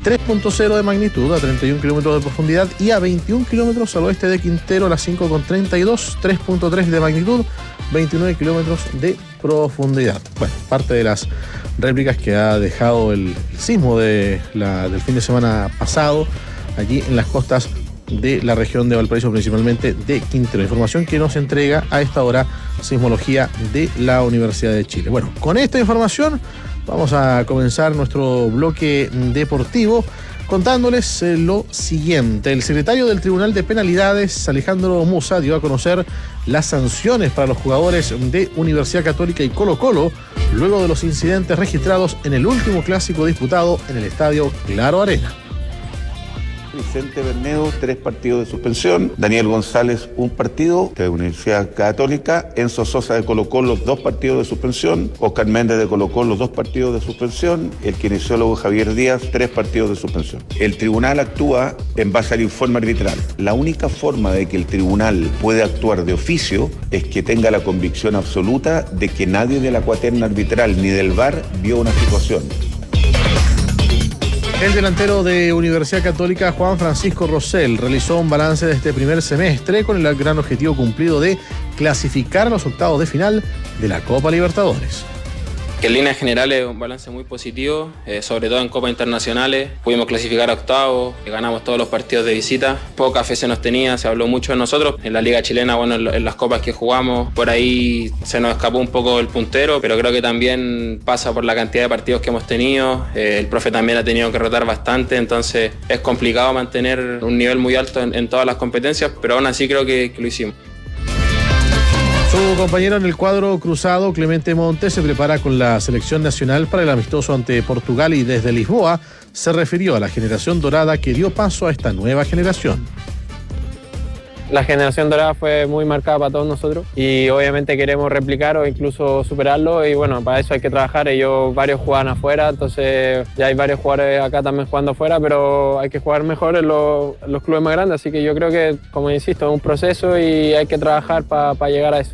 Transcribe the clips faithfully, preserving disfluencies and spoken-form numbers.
tres punto cero de magnitud a treinta y un kilómetros de profundidad y a veintiún kilómetros al oeste de Quintero a las cinco con treinta y dos, tres punto tres de magnitud, veintinueve kilómetros de profundidad. Bueno, parte de las réplicas que ha dejado el sismo de la, del fin de semana pasado allí en las costas de la región de Valparaíso, principalmente de Quintero. Información que nos entrega a esta hora Sismología de la Universidad de Chile. Bueno, con esta información vamos a comenzar nuestro bloque deportivo contándoles eh, lo siguiente. El secretario del Tribunal de Penalidades, Alejandro Musa, dio a conocer las sanciones para los jugadores de Universidad Católica y Colo-Colo luego de los incidentes registrados en el último clásico disputado en el estadio Claro Arena. Vicente Bernedo, tres partidos de suspensión. Daniel González, un partido de Universidad Católica. Enzo Sosa de Colo-Colo, dos partidos de suspensión. Oscar Méndez de Colo-Colo, dos partidos de suspensión. El kinesiólogo Javier Díaz, tres partidos de suspensión. El tribunal actúa en base al informe arbitral. La única forma de que el tribunal pueda actuar de oficio es que tenga la convicción absoluta de que nadie de la cuaterna arbitral ni del V A R vio una situación. El delantero de Universidad Católica, Juan Francisco Rosell, realizó un balance de este primer semestre con el gran objetivo cumplido de clasificar a los octavos de final de la Copa Libertadores. Que en líneas generales un balance muy positivo, eh, sobre todo en Copas Internacionales. Pudimos clasificar a octavos, ganamos todos los partidos de visita. Poca fe se nos tenía, se habló mucho de nosotros. En la Liga Chilena, bueno, en, en las copas que jugamos, por ahí se nos escapó un poco el puntero, pero creo que también pasa por la cantidad de partidos que hemos tenido. Eh, el profe también ha tenido que rotar bastante, entonces es complicado mantener un nivel muy alto en, en todas las competencias, pero aún así creo que, que lo hicimos. Su compañero en el cuadro cruzado, Clemente Montes, se prepara con la selección nacional para el amistoso ante Portugal y desde Lisboa se refirió a la generación dorada que dio paso a esta nueva generación. La generación dorada fue muy marcada para todos nosotros y obviamente queremos replicar o incluso superarlo y bueno, para eso hay que trabajar. Ellos varios juegan afuera, entonces ya hay varios jugadores acá también jugando afuera, pero hay que jugar mejor en los, en los clubes más grandes, así que yo creo que, como insisto, es un proceso y hay que trabajar para pa llegar a eso.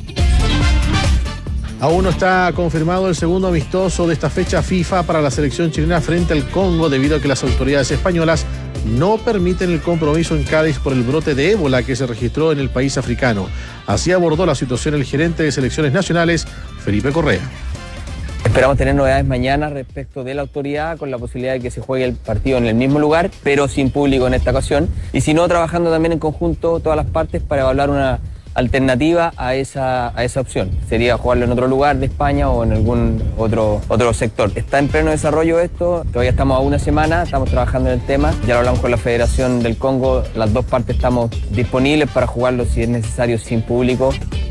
Aún no está confirmado el segundo amistoso de esta fecha FIFA para la selección chilena frente al Congo debido a que las autoridades españolas no permiten el compromiso en Cádiz por el brote de ébola que se registró en el país africano. Así abordó la situación el gerente de selecciones nacionales, Felipe Correa. Esperamos tener novedades mañana respecto de la autoridad con la posibilidad de que se juegue el partido en el mismo lugar, pero sin público en esta ocasión. Y si no, trabajando también en conjunto todas las partes para evaluar una alternativa a esa, a esa opción. Sería jugarlo en otro lugar de España o en algún otro, otro sector. Está en pleno desarrollo esto, todavía estamos a una semana, estamos trabajando en el tema, ya lo hablamos con la Federación del Congo, las dos partes estamos disponibles para jugarlo si es necesario sin público.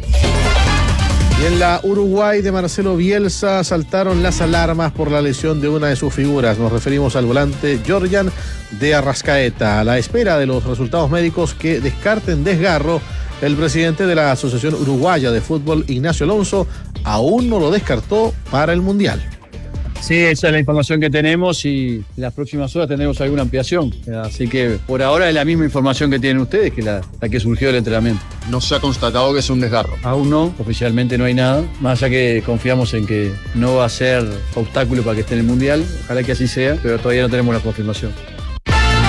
Y en la Uruguay de Marcelo Bielsa saltaron las alarmas por la lesión de una de sus figuras. Nos referimos al volante Georgian de Arrascaeta. A la espera de los resultados médicos que descarten desgarro, el presidente de la Asociación Uruguaya de Fútbol, Ignacio Alonso, aún no lo descartó para el Mundial. Sí, esa es la información que tenemos y en las próximas horas tendremos alguna ampliación. Así que por ahora es la misma información que tienen ustedes que la, la que surgió del entrenamiento. No se ha constatado que es un desgarro. Aún no, oficialmente no hay nada. Más allá que confiamos en que no va a ser obstáculo para que esté en el Mundial. Ojalá que así sea, pero todavía no tenemos la confirmación.